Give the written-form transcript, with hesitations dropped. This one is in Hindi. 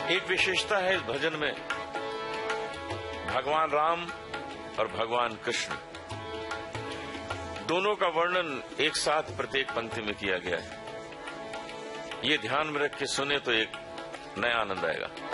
एक विशेषता है इस भजन में, भगवान राम और भगवान कृष्ण दोनों का वर्णन एक साथ प्रत्येक पंक्ति में किया गया है। ये ध्यान में रख के सुने तो एक नया आनंद आएगा।